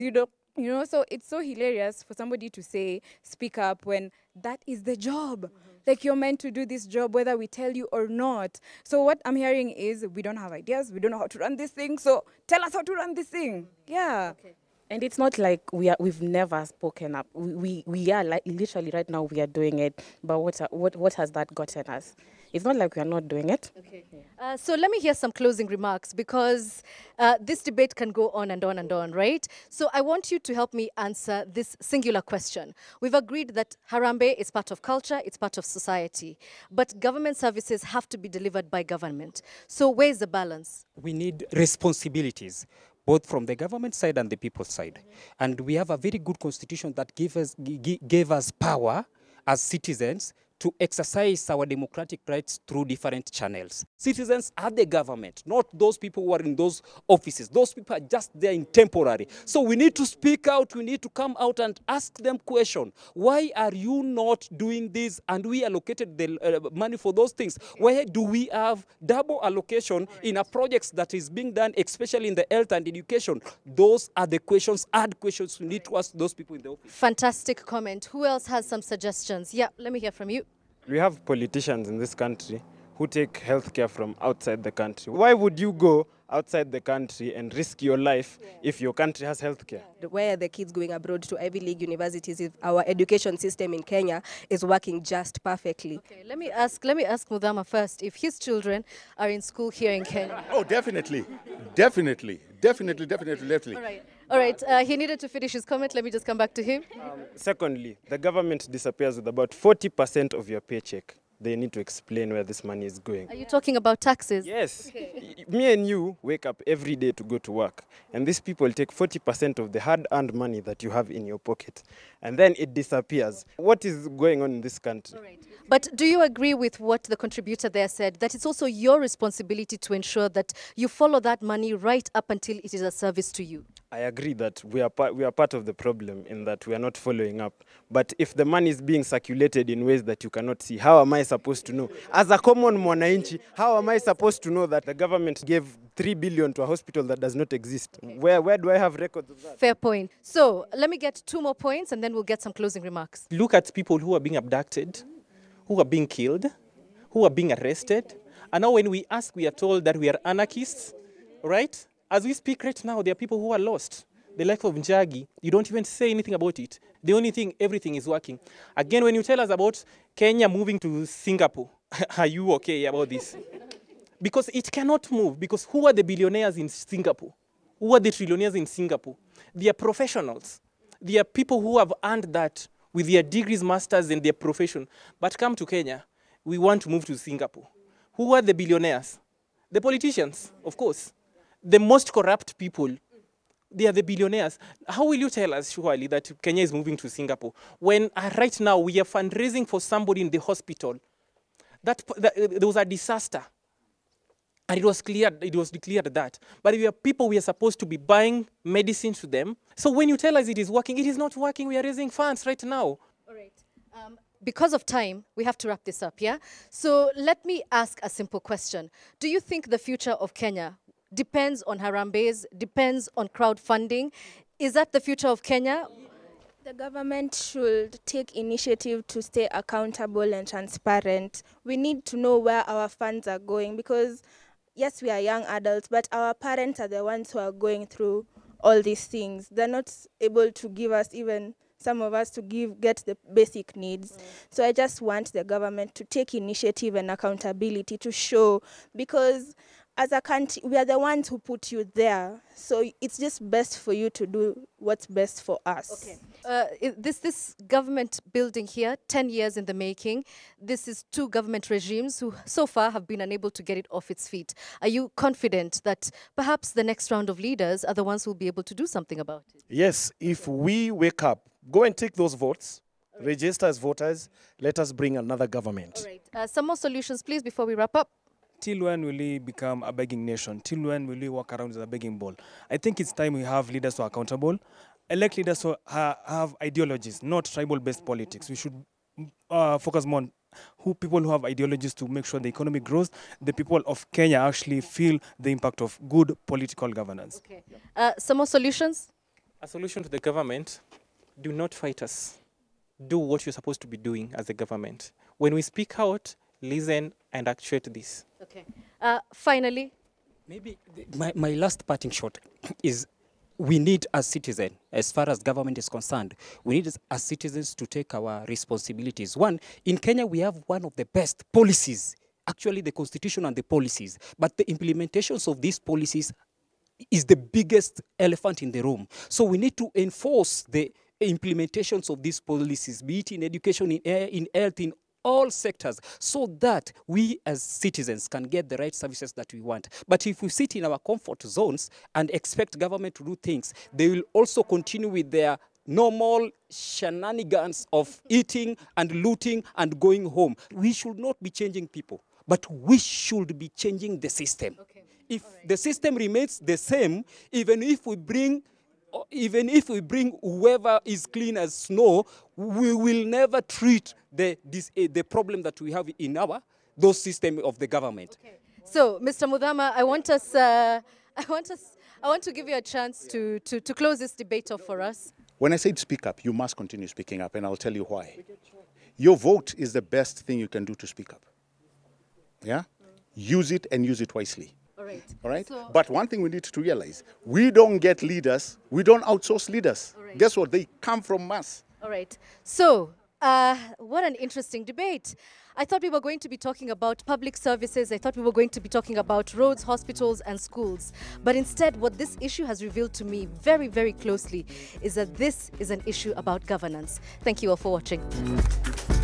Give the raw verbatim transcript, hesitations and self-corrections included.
You know, you know, so it's so hilarious for somebody to say, speak up when that is the job. Mm-hmm. Like you're meant to do this job whether we tell you or not. So what I'm hearing is we don't have ideas, we don't know how to run this thing. So tell us how to run this thing. Mm-hmm. Yeah. Okay. And it's not like we are, we've never spoken up. We, we, we are like literally right now we are doing it. But what, what, what has that gotten us? It's not like we are not doing it. Okay. Yeah. Uh, so let me hear some closing remarks because uh, this debate can go on and on and on, right? So I want you to help me answer this singular question. We've agreed that Harambee is part of culture, it's part of society, but government services have to be delivered by government. So where's the balance? We need responsibilities, both from the government side and the people's side. Mm-hmm. And we have a very good constitution that gave us, gave us power as citizens to exercise our democratic rights through different channels. Citizens are the government, not those people who are in those offices. Those people are just there in temporary. So we need to speak out, we need to come out and ask them question. Why are you not doing this? And we allocated the uh, money for those things. Why do we have double allocation in a projects that is being done, especially in the health and education? Those are the questions, hard questions we need to ask those people in the office. Fantastic comment. Who else has some suggestions? Yeah, let me hear from you. We have politicians in this country who take healthcare from outside the country. Why would you go outside the country and risk your life yeah. if your country has healthcare? Yeah. Why are the kids going abroad to Ivy League universities if our education system in Kenya is working just perfectly? Okay, let me ask, let me ask Mudhama first if his children are in school here in Kenya. Oh, definitely. definitely. Definitely, definitely, definitely. All right. All right, uh, he needed to finish his comment. Let me just come back to him. Um, secondly, the government disappears with about forty percent of your paycheck. They need to explain where this money is going. Are you talking about taxes? Yes. Okay. Me and you wake up every day to go to work, and these people take forty percent of the hard-earned money that you have in your pocket, and then it disappears. What is going on in this country? All right. But do you agree with what the contributor there said, that it's also your responsibility to ensure that you follow that money right up until it is a service to you? I agree that we are, part, we are part of the problem in that we are not following up. But if the money is being circulated in ways that you cannot see, how am I supposed to know? As a common mwananchi, how am I supposed to know that the government gave three billion to a hospital that does not exist? Where, where do I have records of that? Fair point. So let me get two more points and then we'll get some closing remarks. Look at people who are being abducted, who are being killed, who are being arrested. And now when we ask, we are told that we are anarchists, right? As we speak right now, there are people who are lost. The life of Njagi, you don't even say anything about it. The only thing, everything is working. Again, when you tell us about Kenya moving to Singapore, are you okay about this? Because it cannot move, because who are the billionaires in Singapore? Who are the trillionaires in Singapore? They are professionals. They are people who have earned that with their degrees, masters, and their profession. But come to Kenya, we want to move to Singapore. Who are the billionaires? The politicians, of course. The most corrupt people, they are the billionaires. How will you tell us, surely, that Kenya is moving to Singapore when uh, right now we are fundraising for somebody in the hospital? That, that uh, there was a disaster, and it was cleared. It was declared that. But we are people we are supposed to be buying medicine to them. So when you tell us it is working, it is not working. We are raising funds right now. All right. Um, because of time, we have to wrap this up. Yeah. So let me ask a simple question: do you think the future of Kenya depends on Harambees, depends on crowdfunding? Is that the future of Kenya? The government should take initiative to stay accountable and transparent. We need to know where our funds are going because, yes, we are young adults, but our parents are the ones who are going through all these things. They're not able to give us, even some of us, to give get the basic needs. Mm. So I just want the government to take initiative and accountability to show, because as a country, we are the ones who put you there. So it's just best for you to do what's best for us. Okay. Uh, this, this government building here, ten years in the making, this is two government regimes who so far have been unable to get it off its feet. Are you confident that perhaps the next round of leaders are the ones who will be able to do something about it? Yes, if we wake up, go and take those votes, right, register as voters, let us bring another government. All right. Uh, some more solutions, please, before we wrap up. Till when will we become a begging nation? Till when will we walk around with a begging ball? I think it's time we have leaders who are accountable. Elect leaders who ha have ideologies, not tribal-based politics. We should uh, focus more on who people who have ideologies to make sure the economy grows. The people of Kenya actually feel the impact of good political governance. Okay. Uh, some more solutions? A solution to the government: do not fight us. Do what you're supposed to be doing as a government. When we speak out, listen and actuate this. Okay. Uh, finally, maybe the, my, my last parting shot is we need as citizens, as far as government is concerned, we need as, as citizens to take our responsibilities. One, in Kenya, we have one of the best policies, actually the constitution and the policies, but the implementations of these policies is the biggest elephant in the room. So we need to enforce the implementations of these policies, be it in education, in, air, in health, in all sectors, so that we as citizens can get the right services that we want. But if we sit in our comfort zones and expect government to do things, they will also continue with their normal shenanigans of eating and looting and going home. We should not be changing people, but we should be changing the system. Okay. If right. the system remains the same, even if we bring even if we bring whoever is clean as snow, we will never treat the, this, uh, the problem that we have in our, those system of the government. Okay. So, Mister Muthama, I want us, uh, I want us, I want to give you a chance to, to, to close this debate off for us. When I said speak up, you must continue speaking up, and I'll tell you why. Your vote is the best thing you can do to speak up. Yeah? Use it and use it wisely. All right. All right? So, but one thing we need to realize, we don't get leaders, we don't outsource leaders. All right. Guess what? They come from us. All right. So, uh, what an interesting debate. I thought we were going to be talking about public services. I thought we were going to be talking about roads, hospitals, and schools. But instead, what this issue has revealed to me very, very closely is that this is an issue about governance. Thank you all for watching.